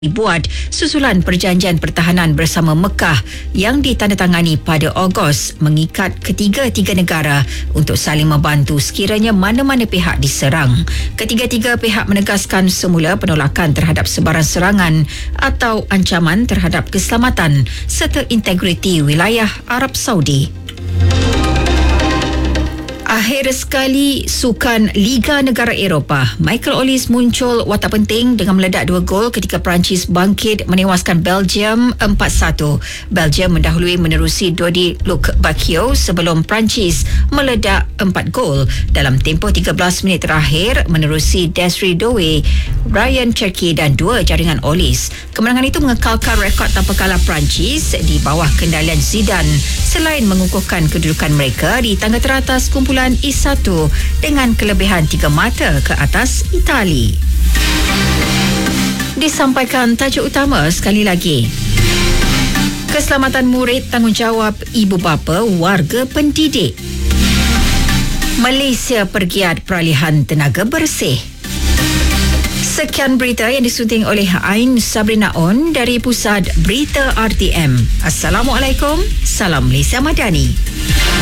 dibuat susulan perjanjian pertahanan bersama Mekah yang ditandatangani pada Ogos mengikat ketiga-tiga negara untuk saling membantu sekiranya mana-mana pihak diserang. Ketiga-tiga pihak menegaskan semula penolakan terhadap sebarang serangan atau ancaman terhadap keselamatan serta integriti wilayah Arab Saudi. Akhir sekali Sukan Liga Negara Eropah, Michael Olise muncul watak penting dengan meledak 2 gol ketika Perancis bangkit menewaskan Belgium 4-1. Belgium mendahului menerusi Dodi Lukebakio sebelum Perancis meledak 4 gol dalam tempoh 13 minit terakhir menerusi Desiree Doué, Ryan Cherki dan 2 jaringan Olise. Kemenangan itu mengekalkan rekod tanpa kalah Perancis di bawah kendalian Zidane selain mengukuhkan kedudukan mereka di tangga teratas kumpulan I1 dengan kelebihan 3 mata ke atas Itali. Disampaikan tajuk utama sekali lagi. Keselamatan murid tanggungjawab ibu bapa warga pendidik. Malaysia pergiat peralihan tenaga bersih. Sekian berita yang disunting oleh Ain Sabrina On dari Pusat Berita RTM. Assalamualaikum. Salam Malaysia Madani.